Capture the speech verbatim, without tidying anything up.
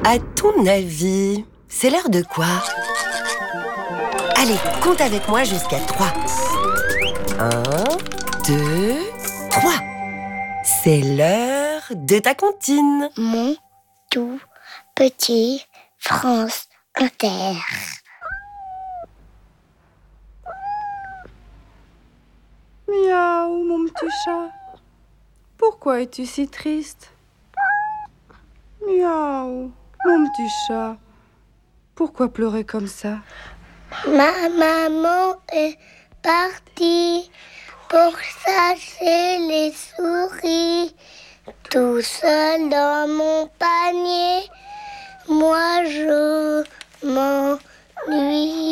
À ton avis, c'est l'heure de quoi? Allez, compte avec moi jusqu'à trois. Un, deux, trois. C'est l'heure de ta comptine. Mon tout petit France Inter. Miaou, mon petit chat. Pourquoi es-tu si triste? Miaou, mon petit chat. Pourquoi pleurer comme ça? Ma maman est partie pour chasser les souris. Tout seul dans mon panier, moi je m'ennuie.